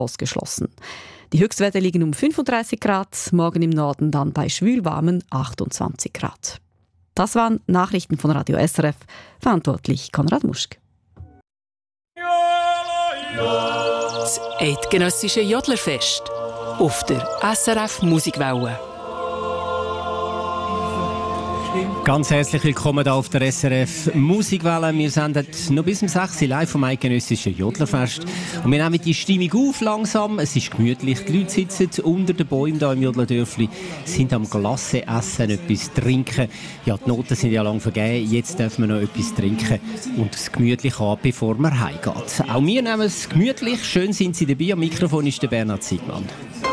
ausgeschlossen. Die Höchstwerte liegen um 35 Grad, morgen im Norden dann bei schwülwarmen 28 Grad. Das waren Nachrichten von Radio SRF, verantwortlich Konrad Muschk. Das eidgenössische Jodlerfest auf der SRF Musikwelle. Ganz herzlich willkommen hier auf der SRF Musikwelle. Wir senden noch bis um 6 Uhr live vom eidgenössischen Jodlerfest. Und wir nehmen die Stimmung auf langsam. Es ist gemütlich. Die Leute sitzen unter den Bäumen hier im Jodlerdörfli, sind am Glasse essen, etwas trinken. Ja, die Noten sind ja lang vergeben. Jetzt dürfen wir noch etwas trinken und es gemütlich an, bevor man heimgeht. Auch wir nehmen es gemütlich. Schön sind Sie dabei. Am Mikrofon ist der Bernhard Siegmann.